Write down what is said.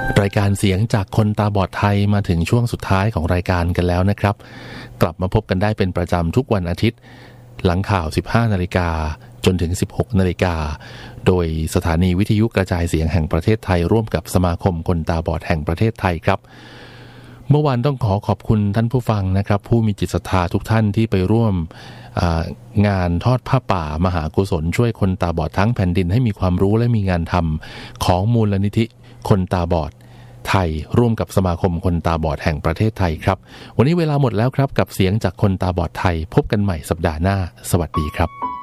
รายการเสียงจากคนตาบอดไทยมาถึงช่วงสุดท้ายของรายการกันแล้วนะครับกลับมาพบกันได้เป็นประจำทุกวันอาทิตย์หลังข่าว 15 นาฬิกาจนถึง 16 นาฬิกาโดยสถานีวิทยุกระจายเสียงแห่งประเทศไทยร่วมกับสมาคมคนตาบอดแห่งประเทศไทยครับเมื่อวานต้องขอบคุณท่านผู้ฟังนะครับผู้มีจิตศรัทธาทุกท่านที่ไปร่วมงานทอดผ้าป่ามหากุศลช่วยคนตาบอดทั้งแผ่นดินให้มีความรู้และมีงานทำของมูลนิธิคนตาบอดไทยร่วมกับสมาคมคนตาบอดแห่งประเทศไทยครับวันนี้เวลาหมดแล้วครับกับเสียงจากคนตาบอดไทยพบกันใหม่สัปดาห์หน้าสวัสดีครับ